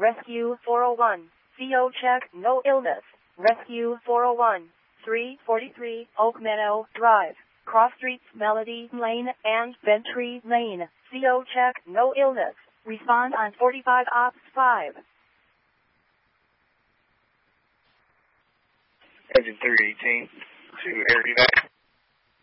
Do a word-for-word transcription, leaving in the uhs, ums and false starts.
Rescue four oh one. C O check, no illness. Rescue four oh one. three forty-three Oak Meadow Drive. Cross Streets, Melody Lane, and Bentry Lane. C O check, no illness. Respond on forty-five ops five. Engine three eighteen to air evac.